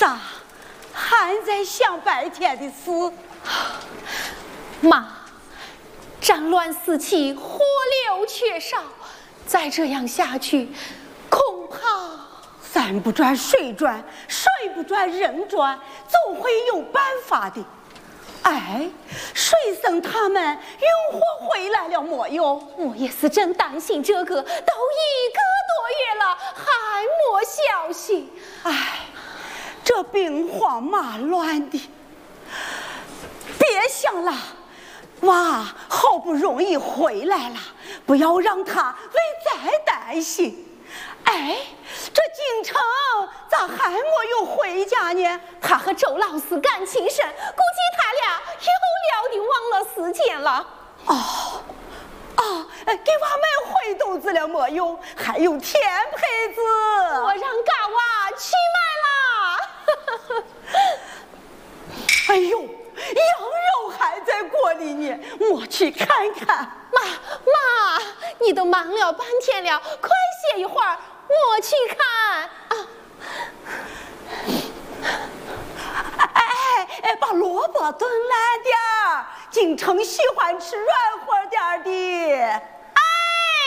咋还在想白天的事？ 妈，战乱四起，火流缺少，再这样下去，恐怕山不转水转，水不转人转，总会有办法的。哎，水生他们运货回来了没有？ 我也是真担心这个，都1个多月了，还没消息。 哎，这兵荒马乱的，别想了，娃好不容易回来了，不要让他为咱担心。哎，这京城咋还没有回家呢？ 他和周老师感情深，估计他俩又聊得忘了时间了。 给娃买回肚子了没有？还有甜胚子， 我让嘎娃去买啦。 哎呦，羊肉还在锅里呢，我去看看。 妈，你都忙了半天了，快歇一会儿，我去看啊。 把萝卜炖烂点儿，京城喜欢吃软和点儿的。